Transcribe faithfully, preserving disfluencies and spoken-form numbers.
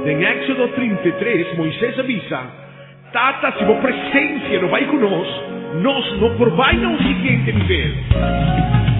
em Éxodo trinta e três, Moisés avisa: Tata, se a presença não vai conosco, nós não vai no seguinte nível.